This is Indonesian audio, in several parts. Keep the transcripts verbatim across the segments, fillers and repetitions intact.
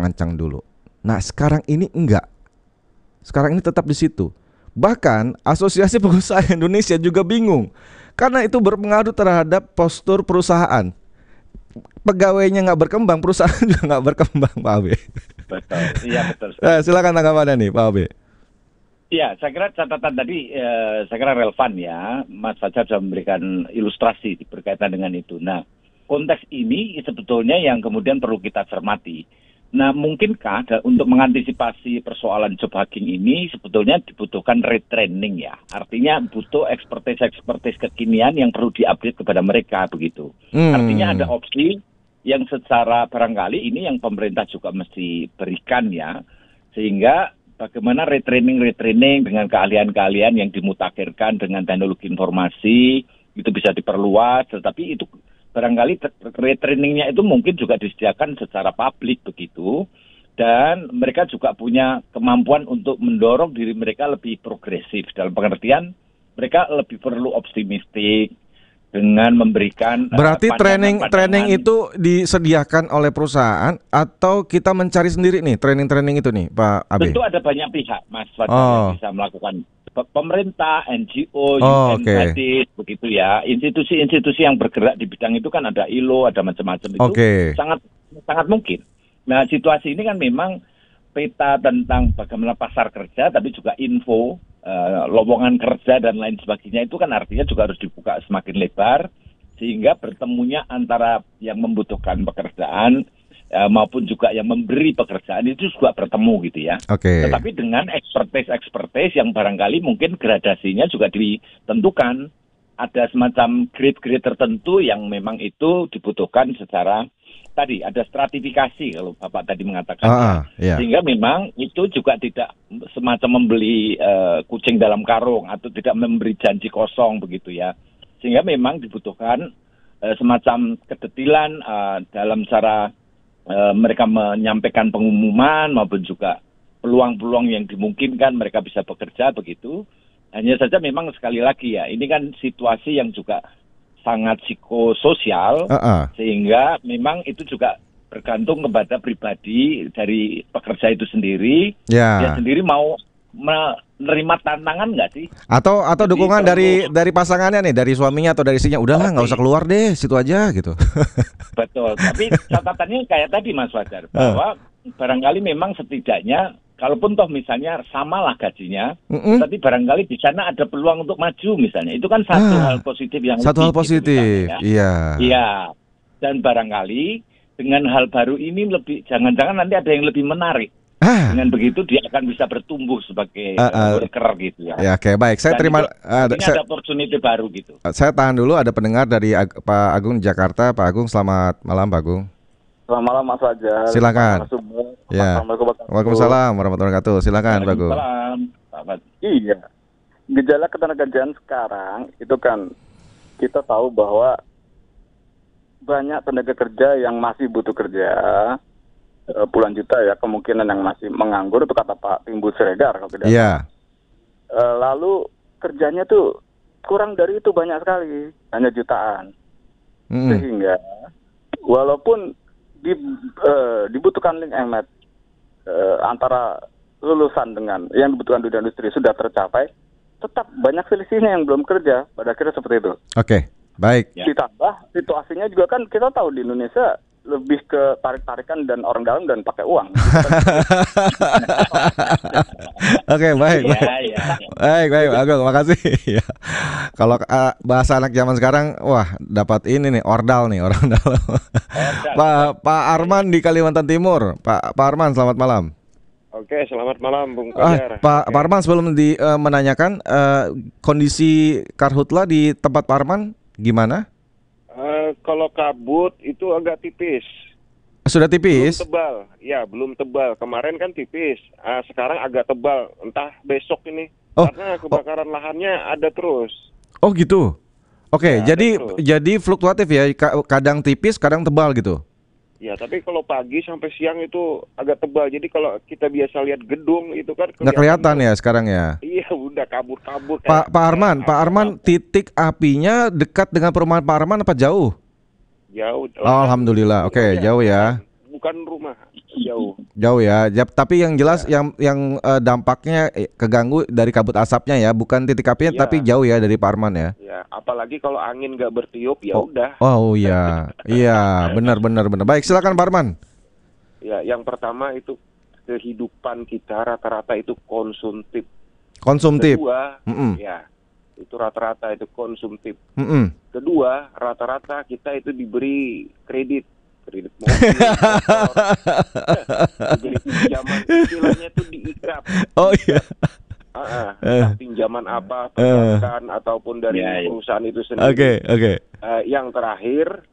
diancang-ancang dulu. Nah sekarang ini enggak. Sekarang ini tetap di situ. Bahkan Asosiasi Pengusaha Indonesia juga bingung karena itu berpengaruh terhadap postur perusahaan. Pegawainya nggak berkembang, perusahaan juga nggak berkembang, Pak Abe. Betul, iya betul. Eh, silakan tanggapannya nih, Pak Abe. Ya, saya kira catatan tadi eh, saya kira relevan ya, Mas Fajar sudah memberikan ilustrasi berkaitan dengan itu. Nah, konteks ini sebetulnya yang kemudian perlu kita cermati. Nah, mungkinkah da- untuk mengantisipasi persoalan job hacking ini sebetulnya dibutuhkan retraining ya. Artinya butuh ekspertis-ekspertis kekinian yang perlu diupdate kepada mereka begitu. Hmm. Artinya ada opsi yang secara barangkali ini yang pemerintah juga mesti berikan ya. Sehingga bagaimana retraining-retraining dengan keahlian-keahlian yang dimutakhirkan dengan teknologi informasi itu bisa diperluas, tetapi itu barangkali retrainingnya itu mungkin juga disediakan secara publik begitu, dan mereka juga punya kemampuan untuk mendorong diri mereka lebih progresif dalam pengertian mereka lebih perlu optimistik dengan memberikan berarti uh, training pandangan-pandangan. training itu disediakan oleh perusahaan atau kita mencari sendiri nih training-training itu nih, Pak Abe? Tentu ada banyak pihak, Mas Fajar, Oh. yang bisa melakukan. Pemerintah, N G O, Oh, U N oke. Tadi, begitu ya. Institusi-institusi yang bergerak di bidang itu kan ada I L O, ada macam-macam itu. Oke. Sangat sangat mungkin. Nah, situasi ini kan memang peta tentang bagaimana pasar kerja, tapi juga info, uh, lowongan kerja dan lain sebagainya itu kan artinya juga harus dibuka semakin lebar, sehingga bertemunya antara yang membutuhkan pekerjaan uh, maupun juga yang memberi pekerjaan itu juga bertemu gitu ya. Oke. Tetapi dengan expertise-expertise yang barangkali mungkin gradasinya juga ditentukan. Ada semacam grade-grade tertentu yang memang itu dibutuhkan secara tadi ada stratifikasi kalau Bapak tadi mengatakan Ah, ya. iya. Sehingga memang itu juga tidak semacam membeli uh, kucing dalam karung atau tidak memberi janji kosong begitu ya. Sehingga memang dibutuhkan uh, semacam kedetilan uh, dalam cara uh, mereka menyampaikan pengumuman maupun juga peluang-peluang yang dimungkinkan mereka bisa bekerja begitu. Hanya saja memang sekali lagi ya, ini kan situasi yang juga sangat psikososial, Uh-uh. sehingga memang itu juga bergantung kepada pribadi dari pekerja itu sendiri. Ya. Dia sendiri mau menerima tantangan nggak sih? Atau atau Jadi dukungan perlu- dari dari pasangannya nih, dari suaminya atau dari istrinya. Udahlah, nggak Oke. usah keluar deh, situ aja gitu. Betul, tapi catatannya kayak tadi Mas Fajar, bahwa barangkali memang setidaknya kalaupun toh misalnya samalah gajinya, Mm-mm. tapi barangkali di sana ada peluang untuk maju misalnya. Itu kan satu Ah, hal positif yang Satu hal lebih gitu positif, misalnya, ya. iya. Iya, dan barangkali dengan hal baru ini lebih, jangan-jangan nanti ada yang lebih menarik. Ah, Dengan begitu dia akan bisa bertumbuh sebagai Ah, uh, ah. worker gitu ya. ya oke baik. Saya Dan terima. itu ada- artinya saya, ada opportunity baru gitu. saya tahan dulu. Ada pendengar dari Ag- Pak Agung di Jakarta. Pak Agung, selamat malam, Pak Agung. Selamat malam Mas Fajar. Silakan. Selamat subuh. Ya. Assalamualaikum warahmatullahi Waalaikumsalam warahmatullahi wabarakatuh. Silakan, Pak Agung. Waalaikumsalam, Pak Fat. Iya. Gejala ketenagakerjaan sekarang itu kan kita tahu bahwa banyak tenaga kerja yang masih butuh kerja, eh, puluhan juta ya kemungkinan yang masih menganggur, itu kata Pak Timbul Siregar kalau tidak. Iya. Eh, lalu kerjanya tuh kurang dari itu banyak sekali, hanya jutaan. Mm-mm. Sehingga walaupun di, eh, dibutuhkan link and match eh, antara lulusan dengan yang dibutuhkan di industri sudah tercapai, tetap banyak selisihnya yang belum kerja. Pada akhirnya seperti itu. Oke, baik. Ya. Ditambah situasinya juga kan kita tahu di Indonesia lebih ke tarik-tarikan dan orang dalam dan pakai uang. Oke, baik, Iya, baik. iya. Baik, baik, Pak Agung, makasih. Ya. Kalau uh, bahasa anak zaman sekarang, wah, dapat ini nih, ordal nih, orang dalam. Pak Pak Arman di Kalimantan Timur. Pak Pak Arman, selamat malam. Oke, selamat malam Bung Ah, Fajar. Pak Oke. Pak Arman, sebelum di eh, menanyakan eh, kondisi karhutla di tempat Pak Arman gimana? Eh, kalau kabut itu agak tipis. Sudah Belum tipis? tebal. Ya, belum tebal. Kemarin kan tipis. Ah, sekarang agak tebal. Entah besok ini. Oh, Karena kebakaran lahannya ada terus. Oh gitu. Oke, Ya, ada jadi terus. jadi fluktuatif ya, ka- kadang tipis, kadang tebal gitu. Ya, tapi kalau pagi sampai siang itu agak tebal. Jadi kalau kita biasa lihat gedung itu kan Nggak kelihatan ya sekarang ya. Iya, udah kabur-kabur. Pak kayak- Pak Arman, kayak Pak Arman, apa-apa. titik apinya dekat dengan perumahan Pak Arman apa jauh? Jauh. Oh, alhamdulillah. Oke, Iya, jauh ya. bukan bukan rumah, jauh. Jauh ya. Ya, tapi yang jelas ya. yang yang uh, dampaknya eh, keganggu dari kabut asapnya ya, bukan titik apinya ya. Tapi jauh ya dari Pak Arman ya. Ya, apalagi kalau angin nggak bertiup ya oh. udah. Oh iya, iya benar benar benar. Baik, silakan Pak Arman. Ya, yang pertama itu kehidupan kita rata-rata itu konsumtif. Konsumtif. Kedua, mm -mm. ya itu rata-rata itu konsumtif. mm -mm. Kedua, rata-rata kita itu diberi kredit. Kredit mobil, motor, diberi pinjaman, istilahnya itu diikrap. Oh iya. Uh, uh, pinjaman apa, perbankan uh, ataupun dari yeah, yeah. perusahaan itu sendiri. Oke, okay, oke. Okay. Uh, yang terakhir,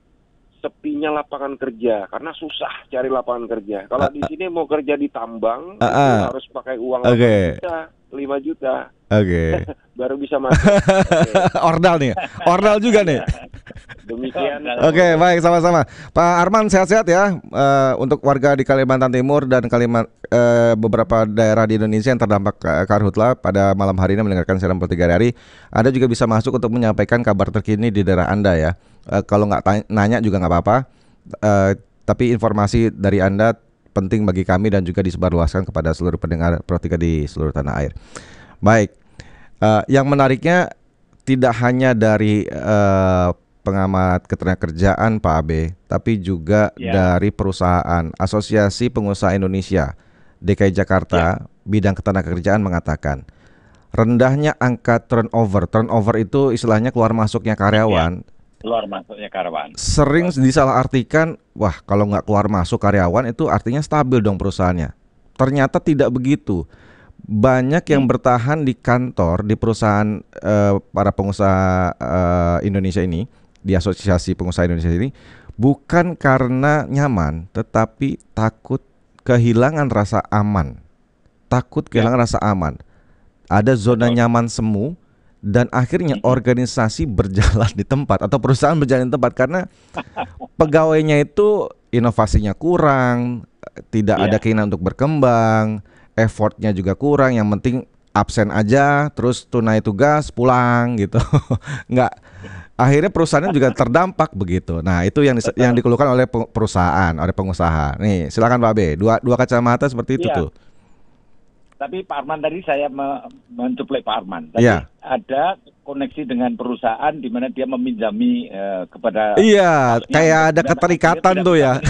sepinya lapangan kerja karena susah cari lapangan kerja. Kalau uh, di sini mau kerja di tambang, uh, uh, harus pakai uang okay. lima juta. Oke. Okay. Baru bisa masuk. Okay. Ordal nih, ordal juga nih. Demikian. Oke, okay, baik, sama-sama. Pak Arman sehat-sehat ya. Uh, untuk warga di Kalimantan Timur dan Kalimantan uh, beberapa daerah di Indonesia yang terdampak karhutla pada malam hari ini mendengarkan siaran Pro tiga hari. Anda juga bisa masuk untuk menyampaikan kabar terkini di daerah Anda ya. Uh, kalau nggak nanya juga nggak apa-apa. Uh, tapi informasi dari Anda penting bagi kami dan juga disebarluaskan kepada seluruh pendengar Pro tiga di seluruh tanah air. Baik. Uh, yang menariknya tidak hanya dari uh, pengamat ketenagakerjaan Pak Abe, tapi juga yeah. dari perusahaan Asosiasi Pengusaha Indonesia D K I Jakarta yeah. bidang ketenagakerjaan mengatakan rendahnya angka turnover. Turnover itu istilahnya keluar masuknya karyawan. Yeah. Keluar masuknya karyawan. Sering disalahartikan, wah kalau nggak keluar masuk karyawan itu artinya stabil dong perusahaannya. Ternyata tidak begitu. Banyak yang hmm. bertahan di kantor di perusahaan uh, para pengusaha uh, Indonesia ini, di Asosiasi Pengusaha Indonesia ini, bukan karena nyaman, tetapi takut kehilangan rasa aman. Takut kehilangan ya. rasa aman. Ada zona Betul. nyaman semu dan akhirnya organisasi berjalan di tempat atau perusahaan berjalan di tempat karena pegawainya itu inovasinya kurang, tidak ya. ada keinginan untuk berkembang, effortnya juga kurang, yang penting absen aja, terus tunai tugas pulang gitu. Nggak, akhirnya perusahaannya juga terdampak begitu. Nah itu yang di, yang dikeluhkan oleh perusahaan, oleh pengusaha. Nih silakan Pak B, dua dua kacamata seperti itu ya. tuh. Tapi Pak Arman tadi saya me mencuplek Pak Arman. Tadi ya. ada koneksi dengan perusahaan di mana dia meminjami uh, kepada. Iya, kayak ada keterikatan tuh ya.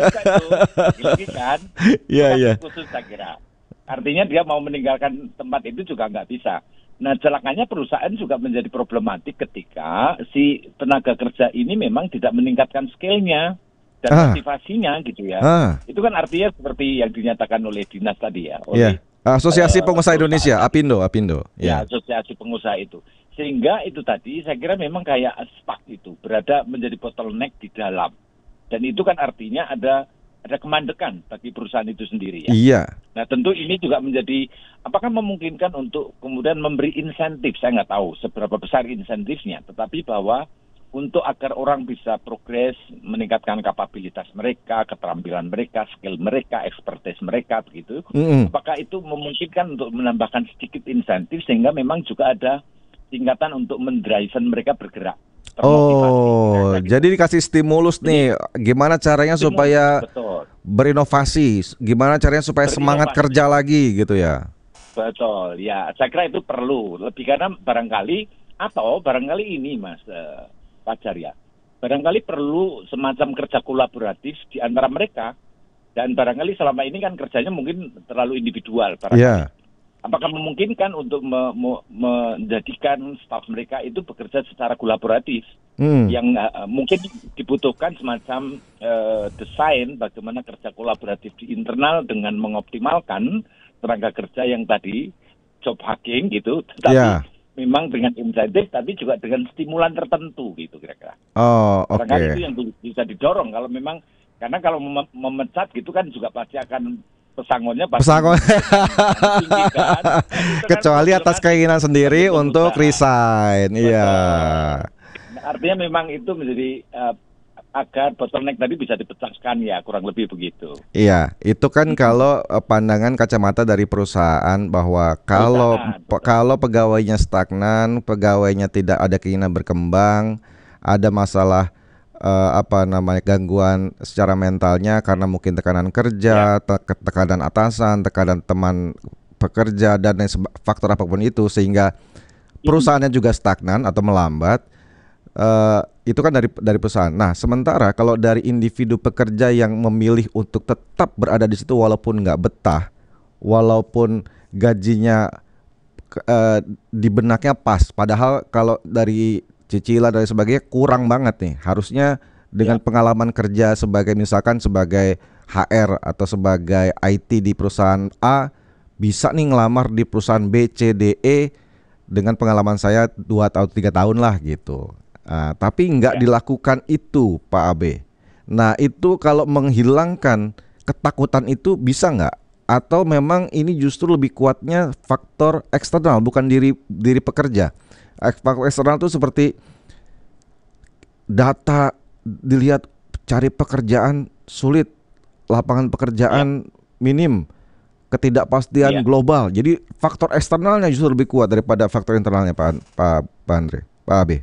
Kan? Iya iya. Khusus saya kira. Artinya dia mau meninggalkan tempat itu juga nggak bisa. Nah celakanya perusahaan juga menjadi problematik ketika si tenaga kerja ini memang tidak meningkatkan skillnya dan ah. motivasinya gitu ya. Ah. Itu kan artinya seperti yang dinyatakan oleh dinas tadi ya. Oleh, yeah. Asosiasi uh, Pengusaha Indonesia, Apindo, Apindo. Ya, yeah. Asosiasi Pengusaha itu. Sehingga itu tadi saya kira memang kayak stuck itu, berada menjadi bottleneck di dalam. Dan itu kan artinya ada ada kemandekan bagi perusahaan itu sendiri ya. Iya. Nah tentu ini juga menjadi, apakah memungkinkan untuk kemudian memberi insentif, saya nggak tahu seberapa besar insentifnya, tetapi bahwa untuk agar orang bisa progres, meningkatkan kapabilitas mereka, keterampilan mereka, skill mereka, expertise mereka begitu, mm-hmm. apakah itu memungkinkan untuk menambahkan sedikit insentif sehingga memang juga ada tingkatan untuk mendriven mereka bergerak. Oh, nah, jadi dikasih stimulus nih, gimana caranya stimulus, supaya betul. berinovasi, gimana caranya supaya berinovasi. semangat kerja lagi gitu ya? Betul, ya saya kira itu perlu, lebih karena barangkali, atau barangkali ini Mas uh, Fajar ya, barangkali perlu semacam kerja kolaboratif di antara mereka, dan barangkali selama ini kan kerjanya mungkin terlalu individual, barangkali. Yeah. Apakah memungkinkan untuk me me menjadikan staf mereka itu bekerja secara kolaboratif, hmm. yang uh, mungkin dibutuhkan semacam uh, desain bagaimana kerja kolaboratif di internal dengan mengoptimalkan tenaga kerja yang tadi job hacking gitu, tetapi yeah. memang dengan insentif tapi juga dengan stimulan tertentu gitu kira-kira. Oh, oke. Okay. Itu yang bisa didorong kalau memang, karena kalau mem memecat gitu kan juga pasti akan pesangonnya pasti pesangon kan? Kecuali atas keinginan sendiri untuk resign. Iya. Nah, artinya memang itu menjadi uh, agar bottleneck tadi bisa dipecahkan ya, kurang lebih begitu. Iya, itu kan hmm. kalau uh, pandangan kacamata dari perusahaan bahwa kalau pe kalau pegawainya stagnan, pegawainya tidak ada keinginan berkembang, ada masalah uh, apa namanya gangguan secara mentalnya karena mungkin tekanan kerja, Ya. te- tekanan atasan, tekanan teman pekerja dan lain seba- faktor apapun itu sehingga perusahaannya juga stagnan atau melambat. Uh, itu kan dari dari perusahaan. Nah, sementara kalau dari individu pekerja yang memilih untuk tetap berada di situ walaupun nggak betah, walaupun gajinya uh, di benaknya pas, padahal kalau dari cicilan dari sebagainya kurang banget nih. Harusnya dengan Ya. pengalaman kerja sebagai misalkan sebagai H R atau sebagai I T di perusahaan A bisa nih ngelamar di perusahaan B, C, D, E dengan pengalaman saya dua atau tiga tahun lah gitu. Uh, tapi nggak Ya. dilakukan itu, Pak Abe. Nah itu kalau menghilangkan ketakutan itu bisa nggak? Atau memang ini justru lebih kuatnya faktor eksternal bukan diri diri pekerja. Faktor eksternal itu seperti data dilihat cari pekerjaan sulit, lapangan pekerjaan ya. minim, ketidakpastian ya. global. Jadi faktor eksternalnya justru lebih kuat daripada faktor internalnya, Pak Pak, Pak Andre, Pak Abe.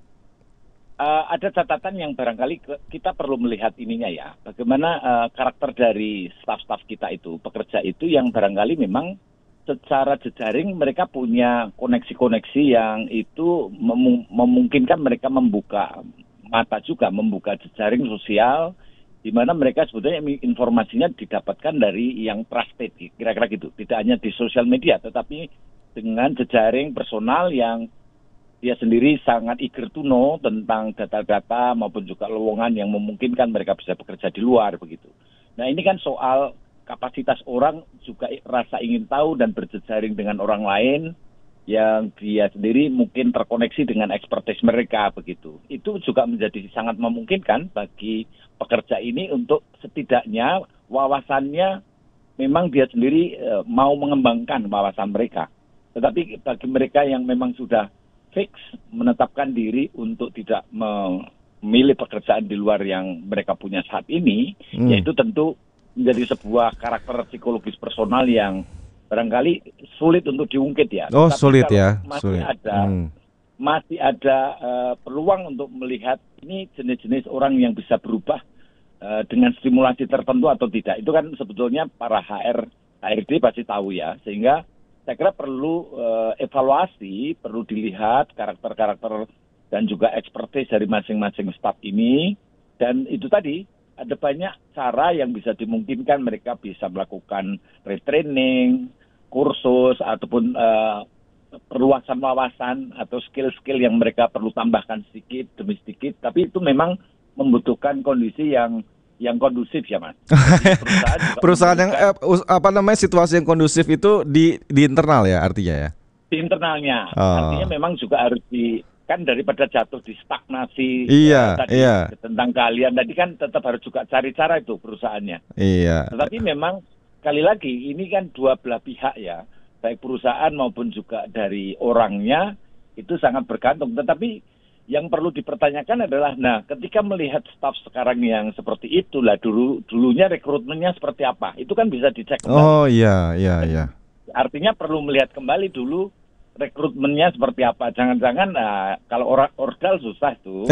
Uh, ada catatan yang barangkali ke, kita perlu melihat ininya ya, bagaimana uh, karakter dari staf-staf kita itu, pekerja itu yang barangkali memang secara jejaring mereka punya koneksi-koneksi yang itu mem- memungkinkan mereka membuka mata juga, membuka jejaring sosial, di mana mereka sebetulnya informasinya didapatkan dari yang trusted, kira-kira gitu, tidak hanya di sosial media, tetapi dengan jejaring personal yang dia sendiri sangat eager to know tentang data-data maupun juga lowongan yang memungkinkan mereka bisa bekerja di luar begitu. Nah ini kan soal kapasitas orang juga rasa ingin tahu dan berjejaring dengan orang lain yang dia sendiri mungkin terkoneksi dengan expertise mereka begitu. Itu juga menjadi sangat memungkinkan bagi pekerja ini untuk setidaknya wawasannya memang dia sendiri e, mau mengembangkan wawasan mereka. Tetapi bagi mereka yang memang sudah fix menetapkan diri untuk tidak memilih pekerjaan di luar yang mereka punya saat ini, hmm. yaitu tentu menjadi sebuah karakter psikologis personal yang barangkali sulit untuk diungkit ya. Oh, tapi sulit kalau ya. Masih sulit. ada, hmm. masih ada uh, peluang untuk melihat ini jenis-jenis orang yang bisa berubah uh, dengan stimulasi tertentu atau tidak. Itu kan sebetulnya para H R, H R D pasti tahu ya, sehingga saya kira perlu uh, evaluasi, perlu dilihat karakter-karakter dan juga expertise dari masing-masing staf ini. Dan itu tadi, ada banyak cara yang bisa dimungkinkan mereka bisa melakukan retraining, kursus, ataupun uh, perluasan wawasan atau skill-skill yang mereka perlu tambahkan sedikit demi sedikit. Tapi itu memang membutuhkan kondisi yang yang kondusif ya Mas. Perusahaan, perusahaan yang eh, apa namanya situasi yang kondusif itu di di internal ya artinya ya. Di internalnya, oh. artinya memang juga harus di kan daripada jatuh di stagnasi iya, ya, tadi iya. tentang keahlian tadi kan tetap harus juga cari cara itu perusahaannya. Iya. Tetapi memang sekali lagi ini kan dua belah pihak ya, baik perusahaan maupun juga dari orangnya itu sangat bergantung. Tetapi yang perlu dipertanyakan adalah, nah ketika melihat staf sekarang yang seperti itulah dulu dulunya rekrutmennya seperti apa, itu kan bisa dicek kembali. Oh iya iya iya. Artinya perlu melihat kembali dulu rekrutmennya seperti apa. Jangan-jangan nah, kalau orang ordal susah tuh.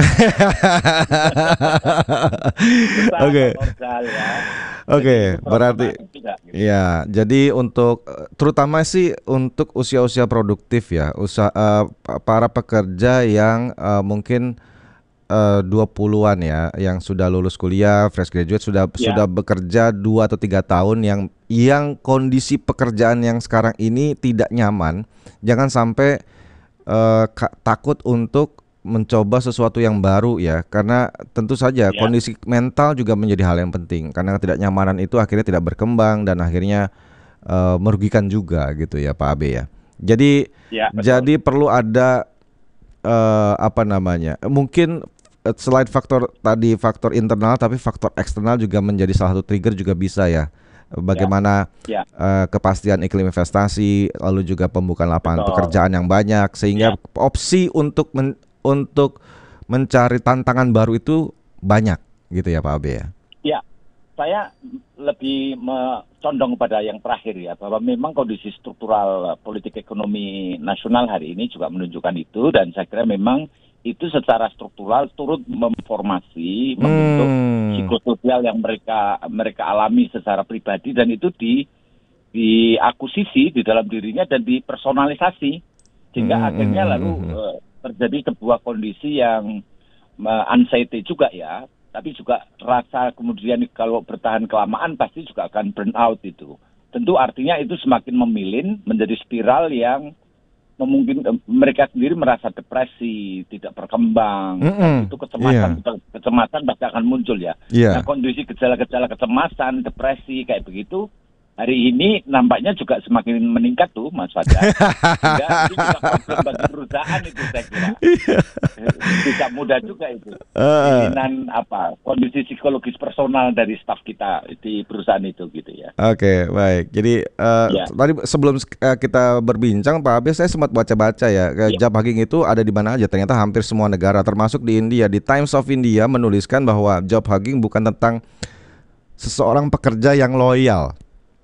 Oke. Ordal ya. Oke, berarti tidak, gitu. ya. Jadi untuk terutama sih untuk usia-usia produktif ya, usaha uh, para pekerja yang uh, mungkin uh, dua puluhan ya, yang sudah lulus kuliah, fresh graduate sudah ya. sudah bekerja dua atau tiga tahun yang yang kondisi pekerjaan yang sekarang ini tidak nyaman, jangan sampai uh, ka- takut untuk mencoba sesuatu yang baru ya, karena tentu saja ya. Kondisi mental juga menjadi hal yang penting, karena ketidaknyamanan itu akhirnya tidak berkembang dan akhirnya uh, merugikan juga gitu ya Pak Abe ya. Jadi ya, jadi perlu ada uh, apa namanya, mungkin uh, selain faktor tadi faktor internal, tapi faktor eksternal juga menjadi salah satu trigger juga bisa ya. Bagaimana ya. Ya. Uh, kepastian iklim investasi, lalu juga pembukaan lapangan Betul. pekerjaan yang banyak, sehingga ya. opsi untuk men untuk mencari tantangan baru itu banyak gitu ya Pak Abe ya. Ya, saya lebih condong pada yang terakhir ya, bahwa memang kondisi struktural politik ekonomi nasional hari ini juga menunjukkan itu, dan saya kira memang itu secara struktural turut memformasi, membentuk hmm. psikososial yang mereka mereka alami secara pribadi, dan itu di diakusisi di dalam dirinya dan dipersonalisasi, sehingga hmm. akhirnya lalu hmm. uh, terjadi sebuah kondisi yang uh, anxiety juga ya, tapi juga rasa kemudian kalau bertahan kelamaan pasti juga akan burn out itu. Tentu artinya itu semakin memilin menjadi spiral yang memungkinkan mereka sendiri merasa depresi, tidak berkembang, mm-hmm. itu kecemasan, yeah. kecemasan pasti akan muncul ya. Yeah. Nah, kondisi gejala-gejala kecemasan, depresi kayak begitu hari ini nampaknya juga semakin meningkat tuh, Mas Fajar. Sehingga itu juga problem bagi perusahaan itu saya kira. Tidak mudah juga itu. Keinginan uh. apa kondisi psikologis personal dari staf kita di perusahaan itu gitu ya. Oke, okay, baik. Jadi uh, ya. tadi sebelum uh, kita berbincang Pak Abe, saya sempat baca-baca ya, ya. job hugging itu ada di mana aja. Ternyata hampir semua negara, termasuk di India. Di Times of India menuliskan bahwa job hugging bukan tentang seseorang pekerja yang loyal,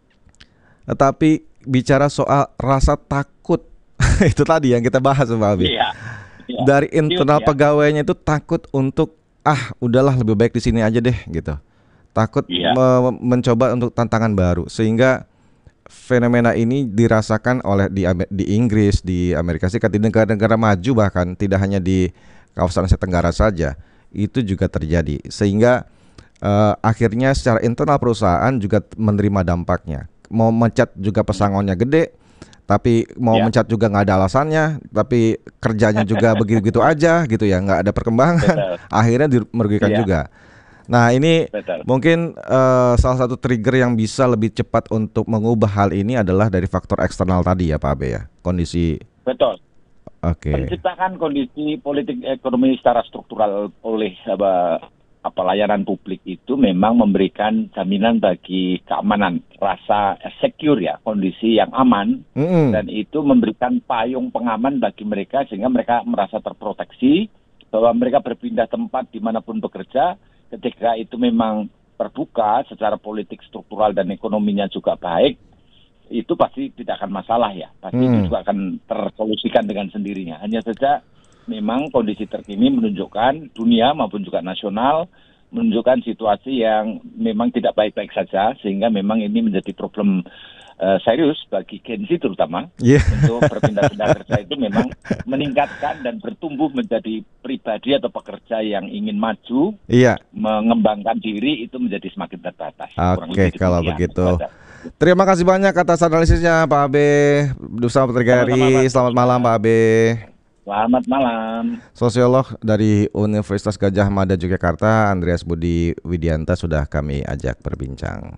tetapi bicara soal rasa takut. Itu tadi yang kita bahas Pak Abi. Iya, iya. Dari internal iya. pegawainya itu takut untuk ah udahlah lebih baik di sini aja deh gitu. Takut iya. me- mencoba untuk tantangan baru, sehingga fenomena ini dirasakan oleh di di Inggris, di Amerika Serikat, di negara-negara maju, bahkan tidak hanya di kawasan Asia Tenggara saja. Itu juga terjadi, sehingga uh, akhirnya secara internal perusahaan juga menerima dampaknya. Mau mencat juga pesangonnya gede, tapi mau ya. mencat juga nggak ada alasannya, tapi kerjanya juga begitu-begitu aja gitu ya, nggak ada perkembangan. Betul. Akhirnya merugikan ya. juga. Nah ini Betul. mungkin uh, salah satu trigger yang bisa lebih cepat untuk mengubah hal ini adalah dari faktor eksternal tadi ya Pak Abe ya, kondisi. Betul. Oke. Okay. Menciptakan kondisi politik ekonomi secara struktural oleh apa, apa layanan publik itu memang memberikan jaminan bagi keamanan, rasa secure ya, kondisi yang aman, mm-hmm. dan itu memberikan payung pengaman bagi mereka sehingga mereka merasa terproteksi, bahwa mereka berpindah tempat dimanapun bekerja ketika itu memang terbuka secara politik struktural dan ekonominya juga baik, itu pasti tidak akan masalah ya, pasti mm. itu juga akan tersolusikan dengan sendirinya. Hanya saja memang kondisi terkini menunjukkan dunia maupun juga nasional menunjukkan situasi yang memang tidak baik-baik saja, sehingga memang ini menjadi problem uh, serius bagi Gen Z terutama yeah. untuk berpindah-pindah kerja itu memang meningkatkan dan bertumbuh menjadi pribadi atau pekerja yang ingin maju, yeah. mengembangkan diri itu menjadi semakin terbatas. Oke, okay, kalau begitu. Terima kasih banyak atas analisisnya Pak Abe Dusa Putregari. Selamat malam Pak Abe. Selamat malam. Sosiolog dari Universitas Gadjah Mada Yogyakarta, Andreas Budi Widianta sudah kami ajak berbincang.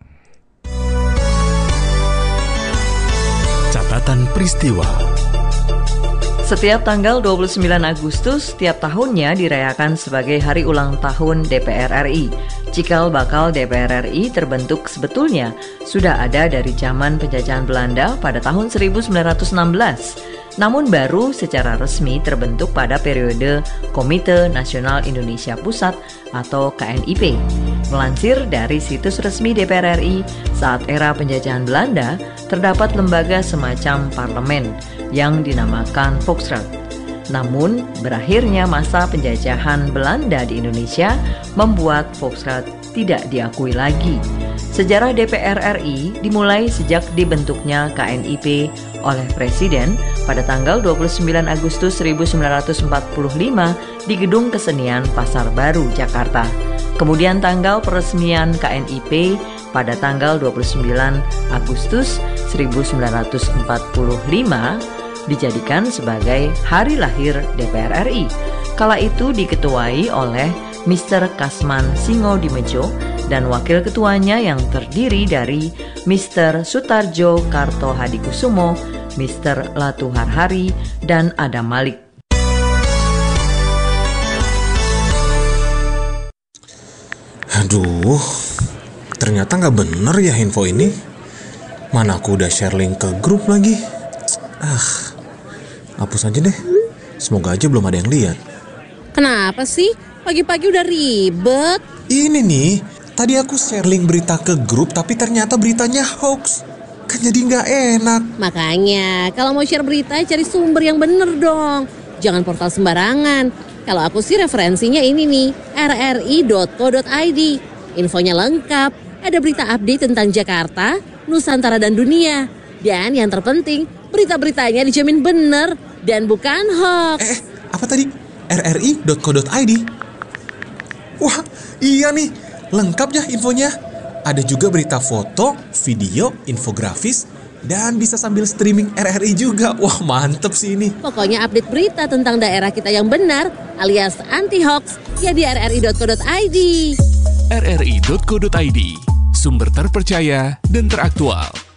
Catatan peristiwa. Setiap tanggal dua puluh sembilan Agustus setiap tahunnya dirayakan sebagai hari ulang tahun D P R R I. Cikal bakal D P R R I terbentuk sebetulnya sudah ada dari zaman penjajahan Belanda pada tahun seribu sembilan ratus enam belas. Namun baru secara resmi terbentuk pada periode Komite Nasional Indonesia Pusat atau K N I P. Melansir dari situs resmi D P R R I, saat era penjajahan Belanda, terdapat lembaga semacam parlemen yang dinamakan Volksraad. Namun, berakhirnya masa penjajahan Belanda di Indonesia membuat Volksraad tidak diakui lagi. Sejarah D P R R I dimulai sejak dibentuknya K N I P oleh Presiden pada tanggal dua puluh sembilan Agustus seribu sembilan ratus empat puluh lima di Gedung Kesenian Pasar Baru, Jakarta. Kemudian tanggal peresmian K N I P pada tanggal dua puluh sembilan Agustus seribu sembilan ratus empat puluh lima dijadikan sebagai hari lahir D P R R I. Kala itu diketuai oleh Mister Kasman Singodimedjo dan wakil ketuanya yang terdiri dari Mister Sutarjo Karto Hadikusumo, Mister Latu Harhari, dan Adam Malik. Aduh, ternyata nggak bener ya info ini. Mana aku udah share link ke grup lagi. Ah, hapus aja deh. Semoga aja belum ada yang lihat. Kenapa sih? Pagi-pagi udah ribet. Ini nih, tadi aku share link berita ke grup tapi ternyata beritanya hoax. Kan jadi nggak enak. Makanya, kalau mau share berita cari sumber yang bener dong. Jangan portal sembarangan. Kalau aku sih referensinya ini nih, r r i dot co dot i d. Infonya lengkap, ada berita update tentang Jakarta, Nusantara dan dunia. Dan yang terpenting, berita-beritanya dijamin benar dan bukan hoax. Eh, apa tadi? r r i dot co dot i d. Wah, iya nih, lengkap ya infonya. Ada juga berita foto, video, infografis, dan bisa sambil streaming R R I juga. Wah, mantep sih ini. Pokoknya update berita tentang daerah kita yang benar alias anti-hoax ya di r r i dot co dot i d. r r i dot co dot i d, sumber terpercaya dan teraktual.